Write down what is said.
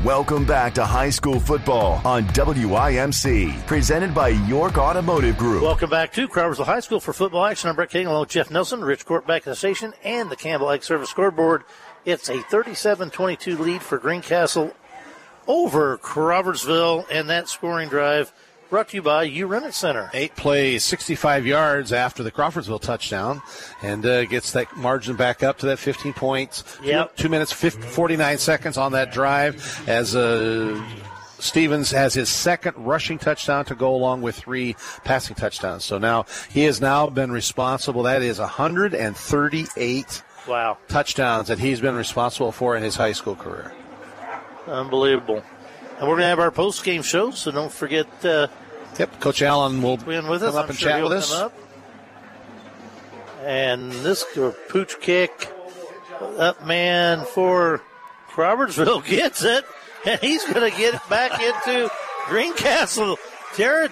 Welcome back to high school football on WIMC, presented by York Automotive Group. Welcome back to Crawfordsville High School for football action. I'm Brett King along with Jeff Nelson, Rich Court back in the station, and the Campbell Ag Service scoreboard. It's a 37-22 lead for Greencastle over Crawfordsville, and that scoring drive brought to you by You Run It Center. 8 plays, 65 yards after the Crawfordsville touchdown, and gets that margin back up to that 15 points. Yep. 2 minutes, 49 seconds on that drive as Stevens has his second rushing touchdown to go along with 3 passing touchdowns. So now he has now been responsible. That is 138 touchdowns that he's been responsible for in his high school career. Unbelievable. And we're going to have our post-game show, so don't forget. Coach Allen will come up and chat with us. And this pooch kick up man for Crawfordsville gets it, and he's going to get it back into Greencastle territory.